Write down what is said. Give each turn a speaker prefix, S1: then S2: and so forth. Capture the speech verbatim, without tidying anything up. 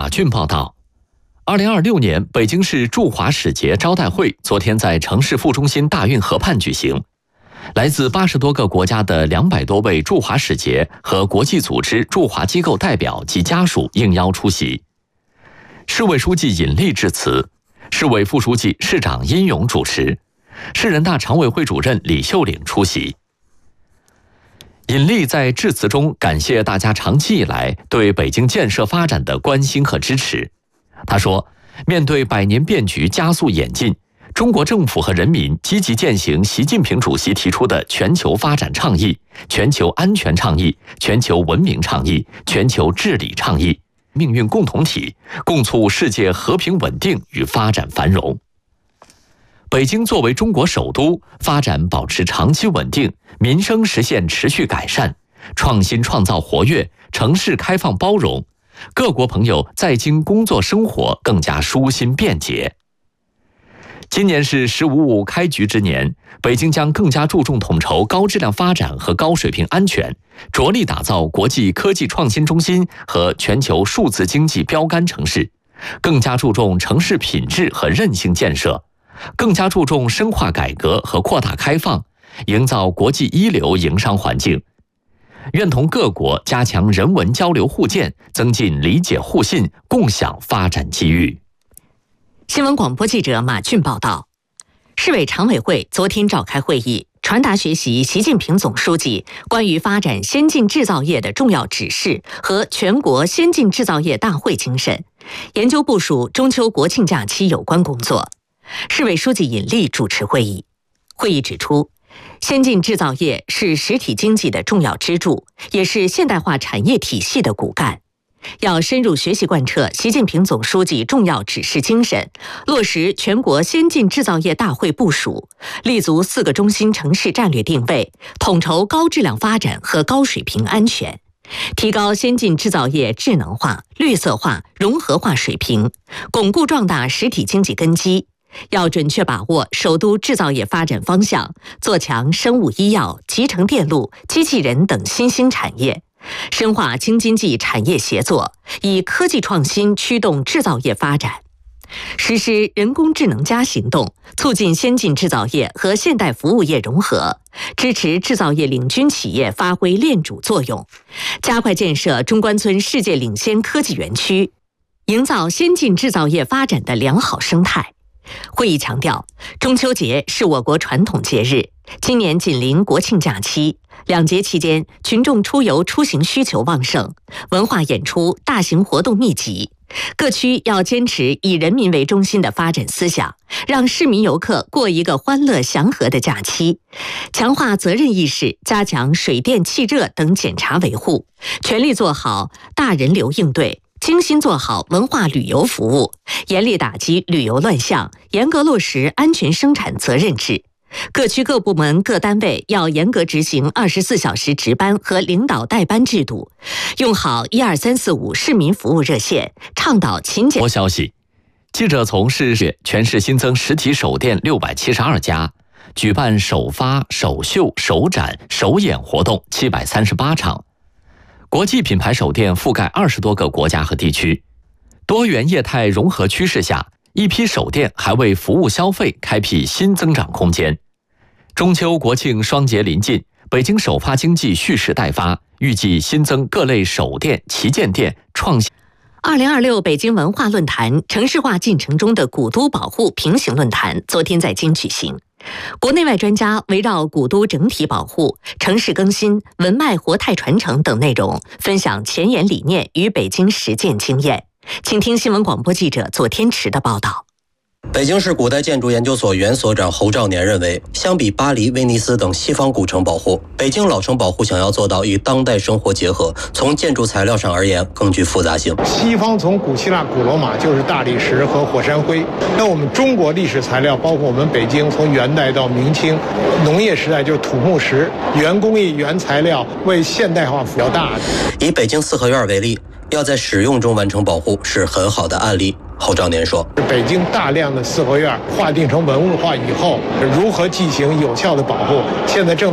S1: 俊报道，二零二六年北京市驻华使节招待会昨天在城市副中心大运河畔举行，来自八十多个国家的两百多位驻华使节和国际组织驻华机构代表及家属应邀出席。市委书记尹力致辞，市委副书记、市长殷勇主持，市人大常委会主任李秀岭出席。尹力在致辞中感谢大家长期以来对北京建设发展的关心和支持。他说，面对百年变局加速演进，中国政府和人民积极践行习近平主席提出的全球发展倡议、全球安全倡议、全球文明倡议、全球治理倡议，命运共同体，共促世界和平稳定与发展繁荣。北京作为中国首都，发展保持长期稳定，民生实现持续改善，创新创造活跃，城市开放包容，各国朋友在京工作生活更加舒心便捷。今年是“十五五”开局之年，北京将更加注重统筹高质量发展和高水平安全，着力打造国际科技创新中心和全球数字经济标杆城市，更加注重城市品质和韧性建设，更加注重深化改革和扩大开放，营造国际一流营商环境。愿同各国加强人文交流互鉴，增进理解互信，共享发展机遇。
S2: 新闻广播记者马俊报道，市委常委会昨天召开会议，传达学习习近平总书记关于发展先进制造业的重要指示和全国先进制造业大会精神，研究部署中秋国庆假期有关工作。市委书记尹力主持会议。会议指出，先进制造业是实体经济的重要支柱，也是现代化产业体系的骨干。要深入学习贯彻习近平总书记重要指示精神，落实全国先进制造业大会部署，立足四个中心城市战略定位，统筹高质量发展和高水平安全，提高先进制造业智能化、绿色化、融合化水平，巩固壮大实体经济根基。要准确把握首都制造业发展方向，做强生物医药、集成电路、机器人等新兴产业，深化京津冀产业协作，以科技创新驱动制造业发展。实施人工智能加行动，促进先进制造业和现代服务业融合，支持制造业领军企业发挥链主作用，加快建设中关村世界领先科技园区，营造先进制造业发展的良好生态。会议强调，中秋节是我国传统节日，今年紧邻国庆假期，两节期间群众出游出行需求旺盛，文化演出、大型活动密集。各区要坚持以人民为中心的发展思想，让市民游客过一个欢乐祥和的假期，强化责任意识，加强水电气热等检查维护，全力做好大人流应对，精心做好文化旅游服务，严厉打击旅游乱象，严格落实安全生产责任制。各区各部门各单位要严格执行二十四小时值班和领导代班制度，用好一二三四五市民服务热线，倡导勤俭。
S1: 消息，记者从市全市新增实体手店六百七十二家，举办首发、首秀、首展、首演活动七百三十八场。国际品牌手店覆盖二十多个国家和地区。多元业态融合趋势下，一批手店还为服务消费开辟新增长空间。中秋国庆双节临近，北京首发经济蓄势待发，预计新增各类手店、旗舰店、创新。
S2: 二零二六北京文化论坛城市化进程中的古都保护平行论坛昨天在京举行。国内外专家围绕古都整体保护、城市更新、文脉活态传承等内容，分享前沿理念与北京实践经验。请听新闻广播记者左天池的报道。
S3: 北京市古代建筑研究所原所长侯兆年认为，相比巴黎、威尼斯等西方古城保护，北京老城保护想要做到与当代生活结合，从建筑材料上而言更具复杂性。
S4: 西方从古希腊、古罗马就是大理石和火山灰，那我们中国历史材料，包括我们北京从元代到明清，农业时代就是土木石，原工艺、原材料为现代化比较大的。
S3: 以北京四合院为例，要在使用中完成保护是很好的案例。侯兆年说，
S4: 北京大量的四合院划定成文物化以后，如何进行有效的保护，现在正